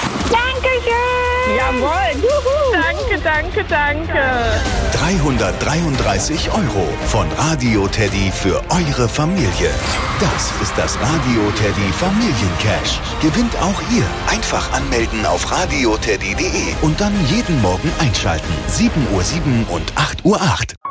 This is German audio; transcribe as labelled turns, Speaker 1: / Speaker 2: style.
Speaker 1: Dankeschön.
Speaker 2: Jawohl. Juhu. Danke.
Speaker 3: 333 € von Radio Teddy für eure Familie. Das ist das Radio Teddy Familiencash. Gewinnt auch ihr. Einfach anmelden auf radioteddy.de und dann jeden Morgen einschalten. 7:07 und 8:08 Uhr.